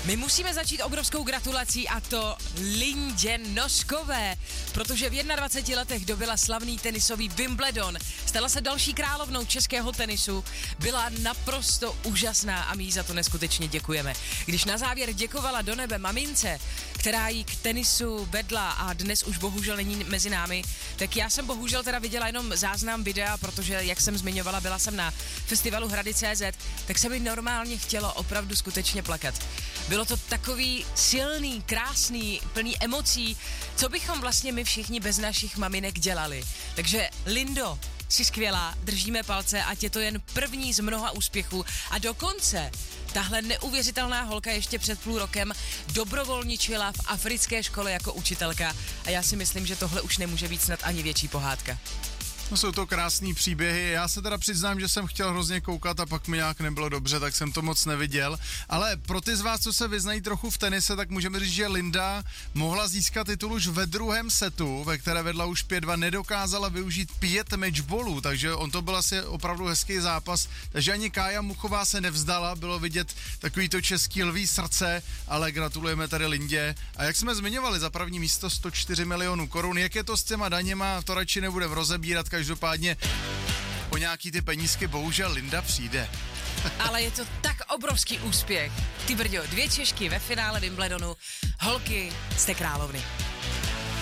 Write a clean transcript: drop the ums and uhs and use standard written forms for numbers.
My musíme začít obrovskou gratulací a to Lindě Noskové, protože v 21 letech dobyla slavný tenisový Wimbledon. Stala se další královnou českého tenisu, byla naprosto úžasná a my jí za to neskutečně děkujeme. Když na závěr děkovala do nebe mamince, která jí k tenisu vedla a dnes už bohužel není mezi námi, tak já jsem bohužel teda viděla jenom záznam videa, protože jak jsem zmiňovala, byla jsem na festivalu Hrady.cz, tak se mi normálně chtělo opravdu skutečně plakat. Bylo to takový silný, krásný, plný emocí, co bychom vlastně my všichni bez našich maminek dělali. Takže Lindo, jsi skvělá, držíme palce, ať je to jen první z mnoha úspěchů a dokonce tahle neuvěřitelná holka ještě před půl rokem dobrovolničila v africké škole jako učitelka a já si myslím, že tohle už nemůže být snad ani větší pohádka. No, jsou to krásný příběhy, já se teda přiznám, že jsem chtěl hrozně koukat a pak mi nějak nebylo dobře, tak jsem to moc neviděl, ale pro ty z vás, co se vyznají trochu v tenise, tak můžeme říct, že Linda mohla získat titul už ve druhém setu, ve které vedla už 5-2, nedokázala využít 5 matchballů, takže on to byl asi opravdu hezký zápas, takže ani Kája Muchová se nevzdala, bylo vidět takový to český lví srdce, ale gratulujeme tady Lindě. A jak jsme zmiňovali, za první místo 104 milionů korun, jak je to s těma daněma, to radši nebudeme rozebírat, každopádně o nějaký ty penízky bohužel Linda přijde. Ale je to tak obrovský úspěch. Ty brďo, 2 Češky ve finále Wimbledonu, holky, jste královny.